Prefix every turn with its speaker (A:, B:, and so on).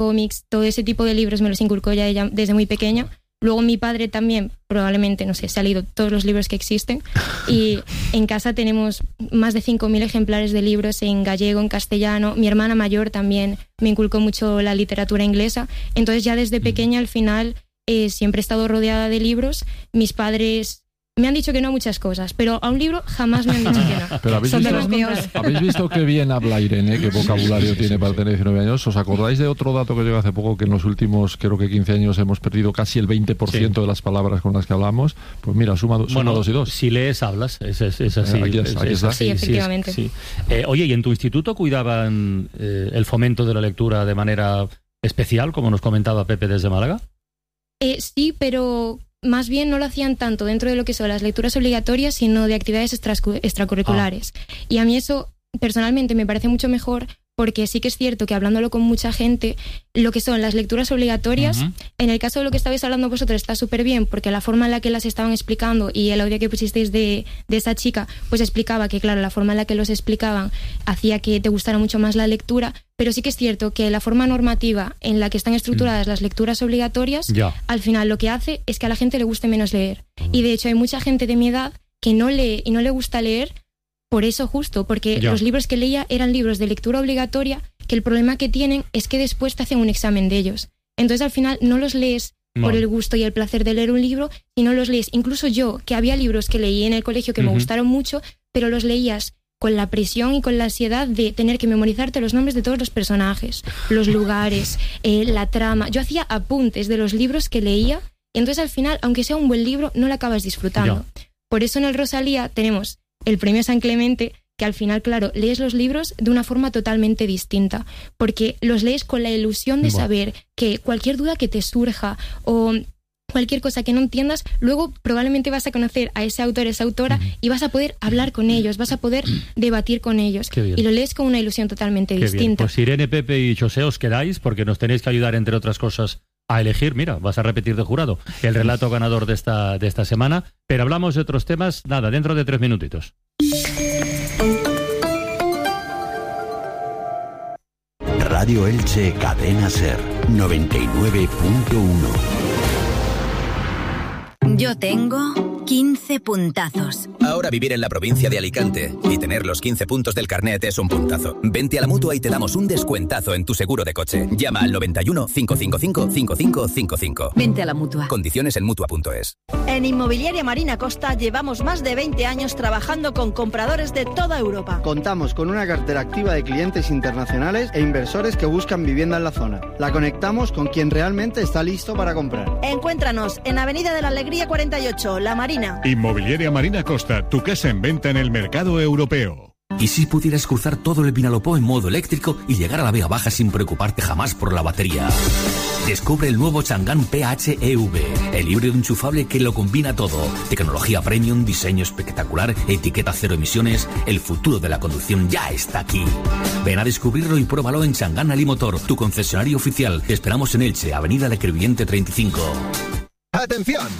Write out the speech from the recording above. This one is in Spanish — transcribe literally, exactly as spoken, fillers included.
A: cómics, todo ese tipo de libros me los inculcó ya ella desde muy pequeña. Luego mi padre también, probablemente, no sé, se ha leído todos los libros que existen. Y en casa tenemos más de cinco mil ejemplares de libros en gallego, en castellano. Mi hermana mayor también me inculcó mucho la literatura inglesa. Entonces ya desde pequeña, al final, eh, siempre he estado rodeada de libros. Mis padres me han dicho que no a muchas cosas, pero a un libro jamás me han dicho que no.
B: Pero habéis, visto, ¿habéis visto qué bien habla Irene, qué vocabulario tiene para tener diecinueve años? ¿Os acordáis de otro dato que llegó hace poco, que en los últimos, creo que quince años hemos perdido casi el veinte por ciento sí. de las palabras con las que hablamos? Pues mira, suma, suma bueno, dos y dos.
C: Si lees, hablas, es, es, es así.
B: Aquí, es, aquí
C: es,
B: está.
A: Sí, efectivamente.
C: Sí, sí. Eh, oye, ¿y en tu instituto cuidaban eh, el fomento de la lectura de manera especial, como nos comentaba Pepe desde Málaga?
A: Eh, sí, pero más bien no lo hacían tanto dentro de lo que son las lecturas obligatorias, sino de actividades extracurriculares. Ah. Y a mí eso, personalmente, me parece mucho mejor, porque sí que es cierto que hablándolo con mucha gente, lo que son las lecturas obligatorias, uh-huh. en el caso de lo que estabais hablando vosotros está súper bien, porque la forma en la que las estaban explicando y el audio que pusisteis de, de esa chica, pues explicaba que, claro, la forma en la que los explicaban hacía que te gustara mucho más la lectura, pero sí que es cierto que la forma normativa en la que están estructuradas uh-huh. las lecturas obligatorias, yeah. al final lo que hace es que a la gente le guste menos leer. Uh-huh. Y de hecho hay mucha gente de mi edad que no lee y no le gusta leer por eso justo, porque ya. los libros que leía eran libros de lectura obligatoria, que el problema que tienen es que después te hacen un examen de ellos. Entonces al final no los lees no. por el gusto y el placer de leer un libro, sino los lees. Incluso yo, que había libros que leí en el colegio que uh-huh. me gustaron mucho, pero los leías con la presión y con la ansiedad de tener que memorizarte los nombres de todos los personajes, los lugares, eh, la trama. Yo hacía apuntes de los libros que leía, y entonces al final, aunque sea un buen libro, no lo acabas disfrutando. Ya. Por eso en el Rosalía tenemos el premio San Clemente, que al final, claro, lees los libros de una forma totalmente distinta, porque los lees con la ilusión de bueno. saber que cualquier duda que te surja o cualquier cosa que no entiendas, luego probablemente vas a conocer a ese autor, esa autora, uh-huh. y vas a poder hablar con ellos, vas a poder debatir con ellos, y lo lees con una ilusión totalmente Qué distinta.
C: Bien. Pues Irene, Pepe y José, os quedáis, porque nos tenéis que ayudar, entre otras cosas, a elegir, mira, vas a repetir de jurado, el relato ganador de esta, de esta semana, pero hablamos de otros temas, nada, dentro de tres minutitos.
D: Radio Elche, Cadena Ser, noventa y nueve punto uno.
E: Yo tengo quince puntazos.
F: Ahora vivir en la provincia de Alicante y tener los quince puntos del carnet es un puntazo. Vente a la Mutua y te damos un descuentazo en tu seguro de coche. Llama al noventa y uno, cinco cinco cinco, cinco cinco cinco cinco.
E: Vente a la Mutua.
F: Condiciones en Mutua punto es.
G: En Inmobiliaria Marina Costa llevamos más de veinte años trabajando con compradores de toda Europa.
H: Contamos con una cartera activa de clientes internacionales e inversores que buscan vivienda en la zona. La conectamos con quien realmente está listo para comprar.
G: Encuéntranos en Avenida de la Alegría cuarenta y ocho, La Marina.
I: Inmobiliaria Marina Costa, tu casa en venta en el mercado europeo.
J: ¿Y si pudieras cruzar todo el Vinalopó en modo eléctrico y llegar a la Vega Baja sin preocuparte jamás por la batería? Descubre el nuevo Chang'an P H E V, el híbrido enchufable que lo combina todo. Tecnología premium, diseño espectacular, etiqueta cero emisiones. El futuro de la conducción ya está aquí. Ven a descubrirlo y pruébalo en Chang'an Alimotor, tu concesionario oficial. Te esperamos en Elche, Avenida La Crevillente treinta y cinco.
K: ¡Atención!